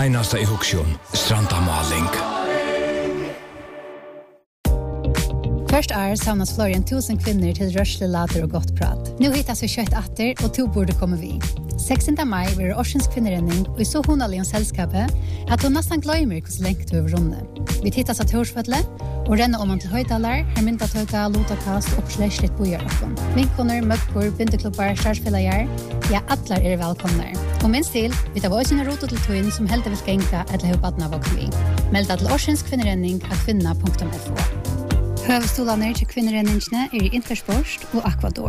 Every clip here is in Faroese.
Einasta I hugsion, strandamaling. Först samlas fler än 1000 kvinnor till rörsle, lader och gott prat. Nu hittas vi kött atter och 2 borde komma vi. 16 maj blir det Årsens kvinnerenning och I så honaligen sällskapet att hon nästan glömmer hur länge du över runde. Vi tittas av Torsfötle och renner om man till höjdalar, här mynta töjka, lotakast och släschligt bojarakon. Vinkoner, möckor, bindeklubbar, starsfällajar, ja, atlar välkomna. Och minst till, vi tar våra sina rotor till twin som helt vill skänka eller hur badna vakna vi. Melda till Årsens kvinnerenning av kvinna.fo. Høvstolarna til kvinnerenningsne I Intersport og Aquador.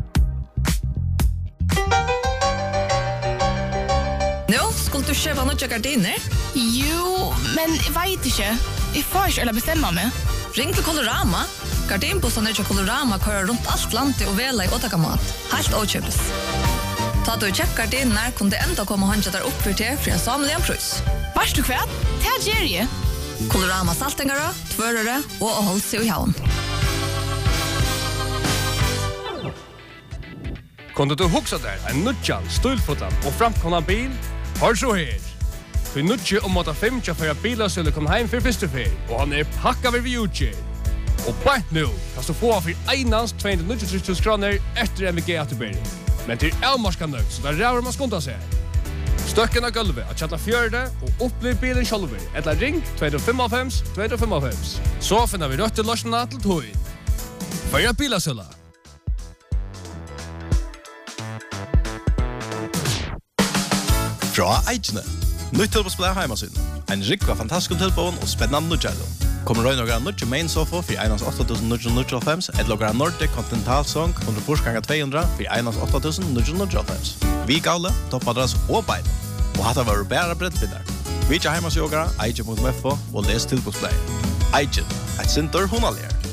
Nå, skulle du köpa några gardiner? Jo, men jag vet inte. Jag får inte eller bestämma mig. Ring till Colorama. Gardinbossarna till Colorama kör runt allt landet och väla I åtakamat. Helt åtköpes. Ta du check gardiner kunde ändå komma och handla där upp för till en samliga pris. Vars du kvärt? Det här ger Colorama saltengara, tvörare och hålls I havn. Kunde du huxa där en nutjan, stylfotan och framkomna bil? Har så här. Du nutje om att 5 för att bilar skulle komma hem för första färd och han packad vid utgång. Och bara nu kan du få för einans 290 000 kronor efter MVG atterbering. Men till Elmarska nöjd så där räver man skonta sig. Stöcken av gulvet att chatta fjörde och upplev bilen själv. Eller ring 255 255. Så finner vi rött till lösarna till tog. Färja bilasöla. Fra Eidjene. Nytt tilbåsplay heimasyn. En rikva fantastisk tilbån og spennende nødgjælum. Kommer røy noen nødje main sofa for 1.8.995 et logra Nordic Continental Song 100 for 1.8.995. Vi gale, toppadras og bein. Og hatt var bæra brettbindar. Vi ikke heimasjogara, Eidje.fo og les tilbåsplay. Eidje, et sinter honalier.